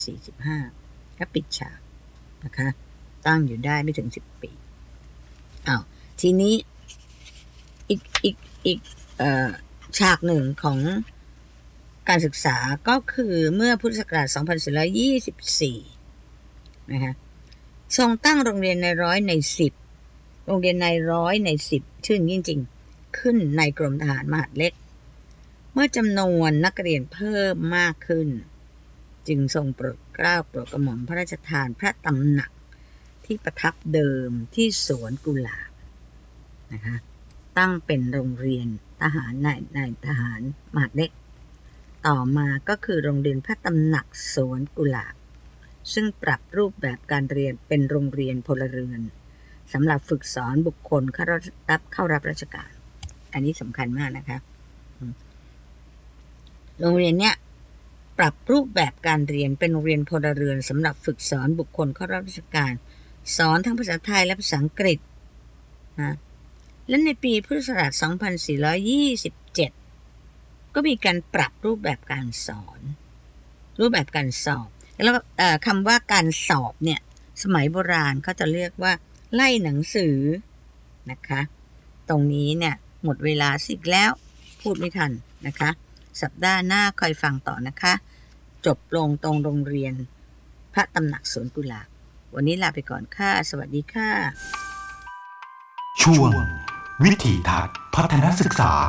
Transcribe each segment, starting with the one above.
45ก็ปิดฉากนะคะตั้งอยู่ได้ไม่ถึง10 ปีทีนี้อีกฉากหนึ่งของการศึกษาก็คือเมื่อพุทธศักราช2424นะคะทรงตั้งโรงเรียนในร้อยใน10โรงเรียนในร้อยใน10ชื่อจริงๆขึ้นในกรมทหารมหาดเล็กเมื่อจำนวนนักเรียนเพิ่มมากขึ้นจึงทรงโปรดเกล้าโปรดกระหม่อมพระราชทานพระตำหนักที่ประทับเดิมที่สวนกุหลาบนะคะตั้งเป็นโรงเรียนทหารในทหารมหาดเล็กต่อมาก็คือโรงเรียนพระตำหนักสวนกุหลาบซึ่งปรับรูปแบบการเรียนเป็นโรงเรียนพลเรือนสำหรับฝึกสอนบุคคลเข้ารับราชการอันนี้สำคัญมากนะคะโรงเรียนเนี้ยปรับรูปแบบการเรียนเป็นโรงเรียนพลเรือนสำหรับฝึกสอนบุคคลเข้ารับราชการสอนทั้งภาษาไทยและภาษาอังกฤษนะและในปีพุทธศักราช2427ก็มีการปรับรูปแบบการสอนรูปแบบการสอบแล้วคำว่าการสอบเนี่ยสมัยโบราณเขาจะเรียกว่าไล่หนังสือนะคะตรงนี้เนี่ยหมดเวลาสิแล้วพูดไม่ทันนะคะสัปดาห์หน้าคอยฟังต่อนะคะจบลงตรงโรงเรียนพระตำหนักสวนกุหลาบวันนี้ลาไปก่อนค่ะสวัสดีค่ะช่วงวิถีทัศน์พัฒนศึกษา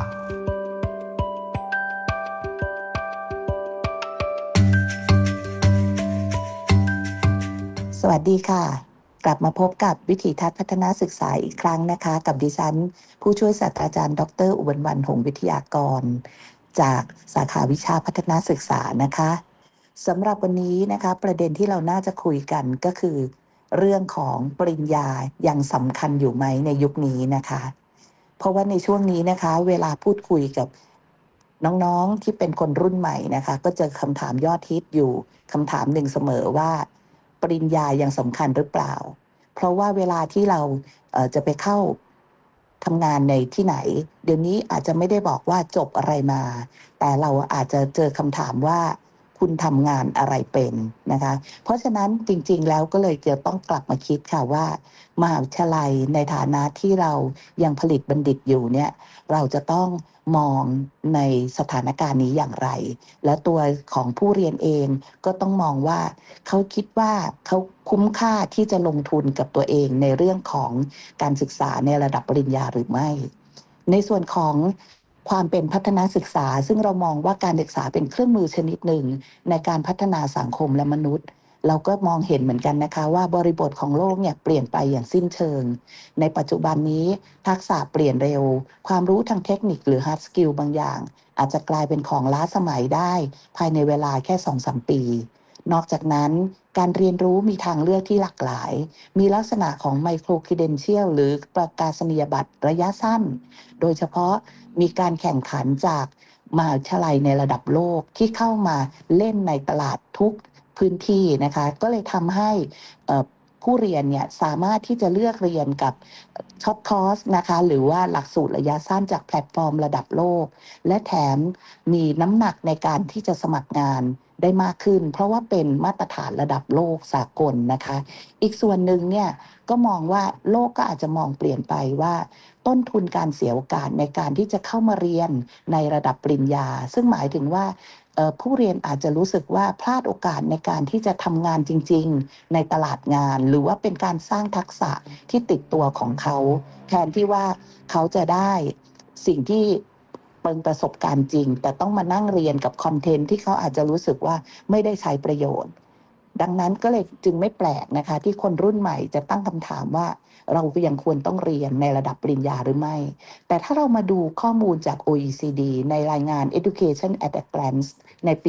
สวัสดีค่ะกลับมาพบกับวิถีทัศน์พัฒนาศึกษาอีกครั้งนะคะกับดิฉันผู้ช่วยศาสตราจารย์ดร.อุบลวรรณหงส์วิทยากรจากสาขาวิชาพัฒนาศึกษานะคะสำหรับวันนี้นะคะประเด็นที่เราน่าจะคุยกันก็คือเรื่องของปริญญายังสำคัญอยู่ไหมในยุคนี้นะคะเพราะว่าในช่วงนี้นะคะเวลาพูดคุยกับน้องๆที่เป็นคนรุ่นใหม่นะคะก็เจอคำถามยอดฮิตอยู่คำถามหนึ่งเสมอว่าปริญญายังสำคัญหรือเปล่าเพราะว่าเวลาที่เราจะไปเข้าทำงานในที่ไหนเดี๋ยวนี้อาจจะไม่ได้บอกว่าจบอะไรมาแต่เราอาจจะเจอคำถามว่าคุณทำงานอะไรเป็นนะคะเพราะฉะนั้นจริงๆแล้วก็เลยจะต้องกลับมาคิดค่ะว่ามหาวิทยาลัยในฐานะที่เรายังผลิตบัณฑิตอยู่เนี่ยเราจะต้องมองในสถานการณ์นี้อย่างไรและตัวของผู้เรียนเองก็ต้องมองว่าเขาคิดว่าเขาคุ้มค่าที่จะลงทุนกับตัวเองในเรื่องของการศึกษาในระดับปริญญาหรือไม่ในส่วนของความเป็นพัฒนาศึกษาซึ่งเรามองว่าการศึกษาเป็นเครื่องมือชนิดหนึ่งในการพัฒนาสังคมและมนุษย์เราก็มองเห็นเหมือนกันนะคะว่าบริบทของโลกเนี่ยเปลี่ยนไปอย่างสิ้นเชิงในปัจจุบันนี้ทักษะเปลี่ยนเร็วความรู้ทางเทคนิคหรือ hard skill บางอย่างอาจจะกลายเป็นของล้าสมัยได้ภายในเวลาแค่ 2-3 ปีนอกจากนั้นการเรียนรู้มีทางเลือกที่หลากหลายมีลักษณะของไมโครคริเดนเชียลหรือประกาศนียบัตรระยะสั้นโดยเฉพาะมีการแข่งขันจากมหาวิทยาลัยในระดับโลกที่เข้ามาเล่นในตลาดทุกพื้นที่นะคะก็เลยทำให้ผู้เรียนเนี่ยสามารถที่จะเลือกเรียนกับช็อตคอร์สนะคะหรือว่าหลักสูตรระยะสั้นจากแพลตฟอร์มระดับโลกและแถมมีน้ำหนักในการที่จะสมัครงานได้มากขึ้นเพราะว่าเป็นมาตรฐานระดับโลกสากลนะคะอีกส่วนหนึ่งเนี่ยก็มองว่าโลกก็อาจจะมองเปลี่ยนไปว่าต้นทุนการเสียโอกาสในการที่จะเข้ามาเรียนในระดับปริญญาซึ่งหมายถึงว่าผู้เรียนอาจจะรู้สึกว่าพลาดโอกาสในการที่จะทำงานจริงๆในตลาดงานหรือว่าเป็นการสร้างทักษะที่ติดตัวของเขาแทนที่ว่าเขาจะได้สิ่งที่เป็นประสบการณ์จริงแต่ต้องมานั่งเรียนกับคอนเทนต์ที่เขาอาจจะรู้สึกว่าไม่ได้ใช้ประโยชน์ดังนั้นก็เลยจึงไม่แปลกนะคะที่คนรุ่นใหม่จะตั้งคำถามว่าเรายังควรต้องเรียนในระดับปริญญาหรือไม่แต่ถ้าเรามาดูข้อมูลจาก OECD ในรายงาน Education at a Glance ในปี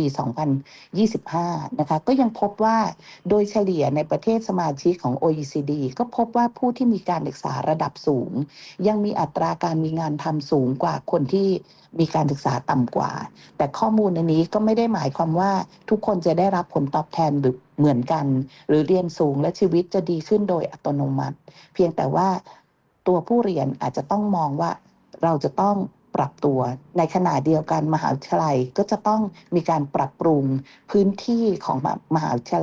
2025 นะคะก็ยังพบว่าโดยเฉลี่ยในประเทศสมาชิกของ OECD ก็พบว่าผู้ที่มีการศึกษาระดับสูงยังมีอัตราการมีงานทำสูงกว่าคนที่มีการศึกษาต่ำกว่าแต่ข้อมูลอันนี้ก็ไม่ได้หมายความว่าทุกคนจะได้รับผลตอบแทนหรือเหมือนกันหรือเรียนสูงและชีวิตจะดีขึ้นโดยอัตโนมัติเพียงแต่ว่าตัวผู้เรียนอาจจะต้องมองว่าเราจะต้องปรับตัวในขณะเดียวกันมหาวิทยาลัยก็จะต้องมีการปรับปรุงพื้นที่ของมหาวิทยาลัย